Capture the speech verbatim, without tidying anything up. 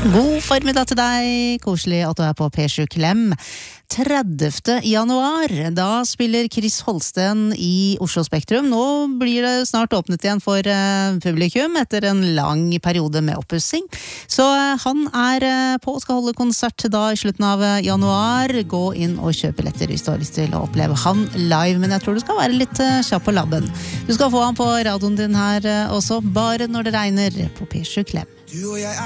God formiddag til deg, koselig at du er på P sju Klem. tredivte januar, da spiller Chris Holsten i Oslo Spektrum. Nå blir det snart åpnet igjen for uh, publikum etter en lang periode med oppussing. Så uh, han er uh, på og skal holde konsert da i slutten av uh, januar. Gå inn og kjøp billetter hvis du har lyst til å oppleve han live, men jeg tror du skal være litt uh, kjapp på labben. Du skal få han på radioen din her uh, også, bare når det regner på P sju Klem. Du og jeg er